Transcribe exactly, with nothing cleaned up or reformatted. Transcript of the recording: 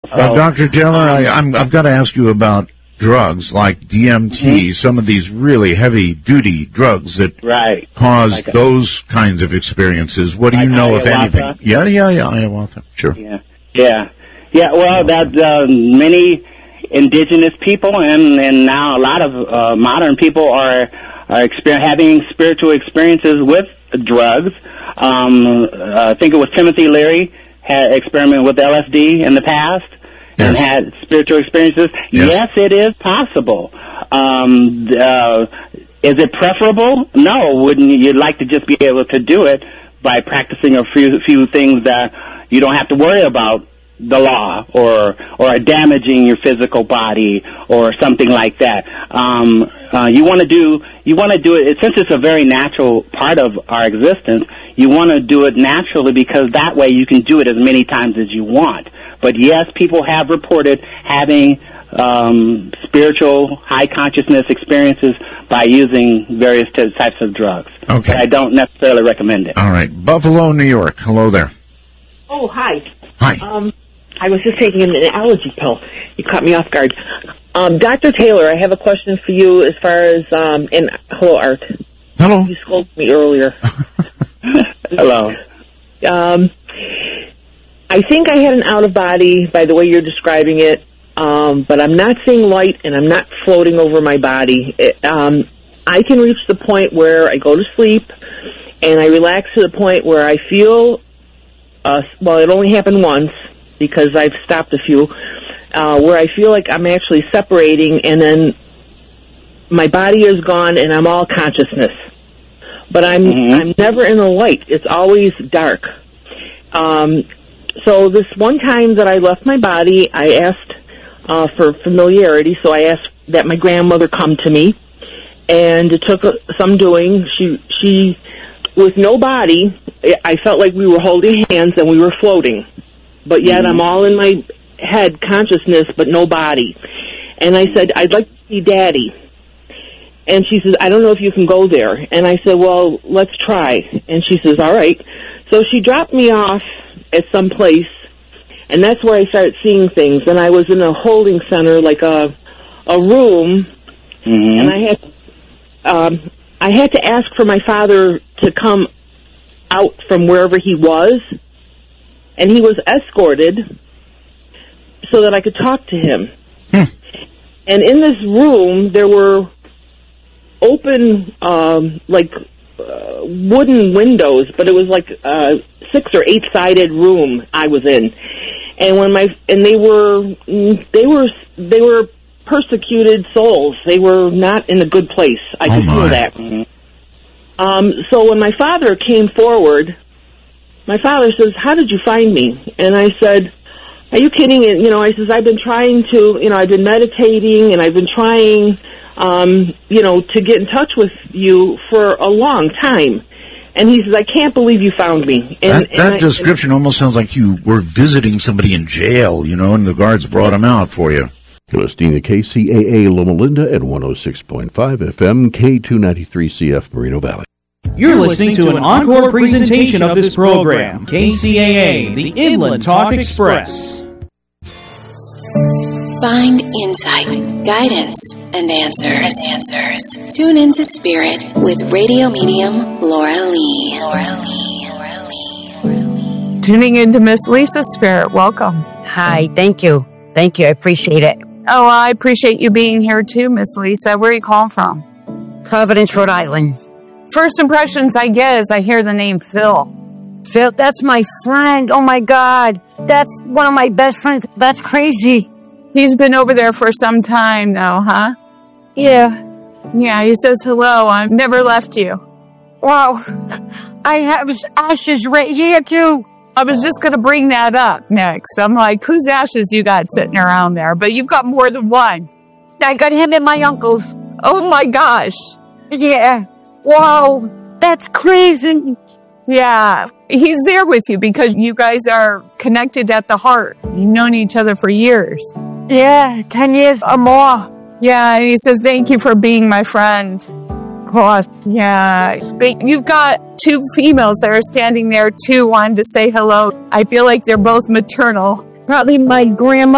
Uh, Doctor Taylor, I, I'm, I've got to ask you about drugs like D M T, mm-hmm. some of these really heavy-duty drugs that right. cause like a, those kinds of experiences. What do like you know, ayahuasca? if anything? Yeah, yeah, yeah, ayahuasca, sure. Yeah, yeah, yeah. Well, that uh, many indigenous people and, and now a lot of uh, modern people are, are exper- having spiritual experiences with drugs. Um, uh, I think it was Timothy Leary had experimented with L S D in the past. And yes. had spiritual experiences. Yes, yes it is possible. Um, uh, is it preferable? No. Wouldn't you like to just be able to do it by practicing a few, few things that you don't have to worry about the law or or damaging your physical body or something like that. Um, uh, you want to do you want to do it since it's a very natural part of our existence. You want to do it naturally because that way you can do it as many times as you want. But yes, people have reported having um, spiritual high consciousness experiences by using various t- types of drugs. Okay. But I don't necessarily recommend it. All right. Buffalo, New York. Hello there. Oh, hi. Hi. Um, I was just taking an allergy pill. You caught me off guard. Um, Doctor Taylor, I have a question for you as far as, um, and hello, Art. Hello. You scolded me earlier. Hello. Um, I think I had an out-of-body by the way you're describing it, um, but I'm not seeing light and I'm not floating over my body. It, um, I can reach the point where I go to sleep and I relax to the point where I feel, uh, well, it only happened once because I've stopped a few, uh, where I feel like I'm actually separating and then my body is gone and I'm all consciousness. But I'm mm-hmm. I'm never in the light. It's always dark. Um, so this one time that I left my body, I asked uh, for familiarity. So I asked that my grandmother come to me, and it took some doing. She she with no body. I felt like we were holding hands and we were floating, but yet mm-hmm. I'm all in my head consciousness, but no body. And I said, I'd like to see Daddy. And she says, I don't know if you can go there. And I said, well, let's try. And she says, all right. So she dropped me off at some place, and that's where I started seeing things. And I was in a holding center, like a a room, mm-hmm. and I had um, I had to ask for my father to come out from wherever he was, and he was escorted so that I could talk to him. Hmm. And in this room, there were open, um, like, uh, wooden windows, but it was like a six or eight sided room I was in. And when my, and they were, they were, they were persecuted souls. They were not in a good place. I oh could my. feel that. Um, so when my father came forward, my father says, how did you find me? And I said, are you kidding? And, you know, I says, I've been trying to, you know, I've been meditating and I've been trying, um, you know, to get in touch with you for a long time. And he says, I can't believe you found me. And, that that and I, description and, almost sounds like you were visiting somebody in jail, you know, and the guards brought him out for you. You're listening to K C A A Loma Linda at one oh six point five F M, K two ninety-three C F Moreno Valley. You're listening to an encore presentation of this program, K C A A, the Inland Talk Express. Find insight, guidance, and answers. answers. Tune into Spirit with radio medium Laura Lee. Laura Lee. Laura Lee. Laura Lee. Tuning into Miss Lisa's Spirit. Welcome. Hi. Thank you. Thank you. I appreciate it. Oh, I appreciate you being here too, Miss Lisa. Where are you calling from? Providence, Rhode Island. First impressions I get is I hear the name Phil. Phil, that's my friend. Oh, my God. That's one of my best friends. That's crazy. He's been over there for some time now, huh? Yeah. Yeah, he says hello. I've never left you. Wow. I have ashes right here, too. I was just going to bring that up next. I'm like, whose ashes you got sitting around there? But you've got more than one. I got him and my uncle's. Oh, my gosh. Yeah. Wow. That's crazy. Yeah. He's there with you because you guys are connected at the heart. You've known each other for years. Yeah, ten years or more. Yeah, and he says, thank you for being my friend. God. Yeah. But you've got two females that are standing there, too, wanting to say hello. I feel like they're both maternal. Probably my grandma.